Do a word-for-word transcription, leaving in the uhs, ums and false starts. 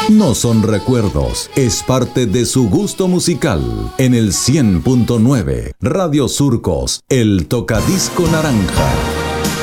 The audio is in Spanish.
No son recuerdos, es parte de su gusto musical. En el cien punto nueve, Radio Surcos, el tocadisco naranja.